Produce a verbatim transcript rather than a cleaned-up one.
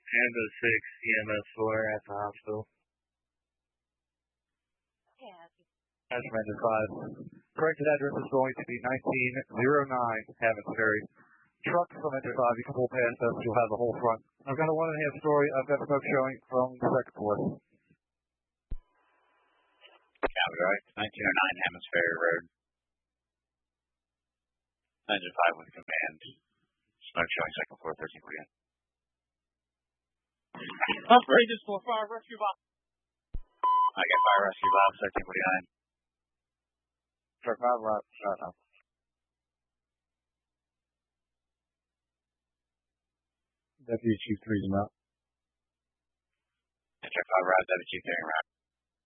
Ambo six, E M S four at the hospital. That's Commander five. Corrected address is going to be nineteen oh nine Hammond Ferry. Truck from Enter five, you can pull past us, you'll have the whole front. I've got a one and a half story, I've got smoke showing from the second floor. Copy, right. nineteen oh nine Hammond Ferry Road. Engine five with command. Smoke showing second floor, thirteen forty-nine. Outrageous for fire rescue box. I got fire rescue box, thirteen forty-nine. Truck five, right, shot now. Deputy Chief three is out. Truck five, right, Deputy Chief three, right.